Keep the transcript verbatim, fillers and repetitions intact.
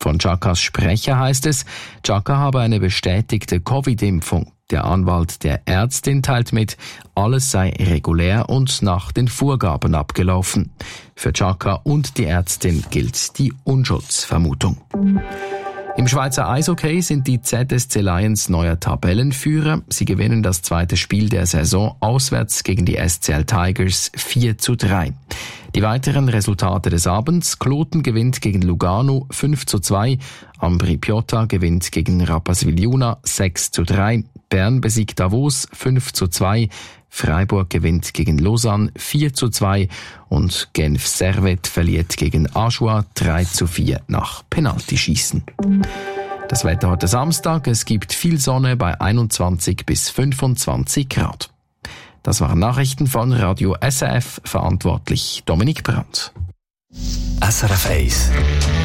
Von Xhakas Sprecher heißt es, Xhaka habe eine bestätigte Covid-Impfung. Der Anwalt der Ärztin teilt mit, alles sei regulär und nach den Vorgaben abgelaufen. Für Xhaka und die Ärztin gilt die Unschuldsvermutung. Im Schweizer Eishockey sind die Z S C Lions neuer Tabellenführer. Sie gewinnen das zweite Spiel der Saison auswärts gegen die S C L Tigers vier zu drei. Die weiteren Resultate des Abends: Kloten gewinnt gegen Lugano fünf zu zwei, Ambri Piotta gewinnt gegen Rapperswil Juna sechs zu drei, Bern besiegt Davos fünf zu zwei, Freiburg gewinnt gegen Lausanne vier zu zwei und Genf Servette verliert gegen Ajoie drei zu vier nach Penaltyschießen. Das Wetter heute Samstag, es gibt viel Sonne bei einundzwanzig bis fünfundzwanzig Grad. Das waren Nachrichten von Radio S R F, verantwortlich Dominik Brandt. S R F eins